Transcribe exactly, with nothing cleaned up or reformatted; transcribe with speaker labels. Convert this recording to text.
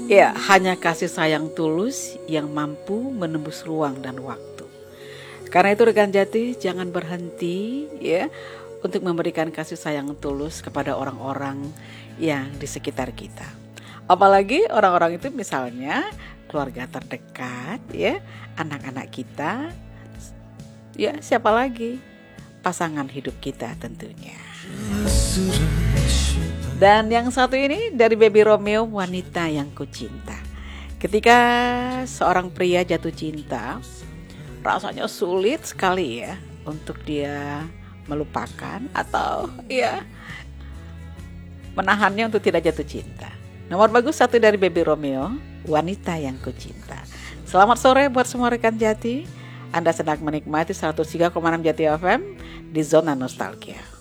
Speaker 1: Ya, hanya kasih sayang tulus yang mampu menembus ruang dan waktu. Karena itu rekan Jati, jangan berhenti ya untuk memberikan kasih sayang tulus kepada orang-orang yang di sekitar kita. Apalagi orang-orang itu misalnya keluarga terdekat ya, anak-anak kita, ya siapa lagi? Pasangan hidup kita tentunya. Dan yang satu ini dari Baby Romeo, Wanita Yang Kucinta. Ketika seorang pria jatuh cinta, rasanya sulit sekali ya untuk dia melupakan atau ya menahannya untuk tidak jatuh cinta. Nomor bagus satu dari Baby Romeo, Wanita Yang Kucinta. Selamat sore buat semua rekan Jati. Anda sedang menikmati seratus tiga koma enam Jati F M di Zona Nostalgia.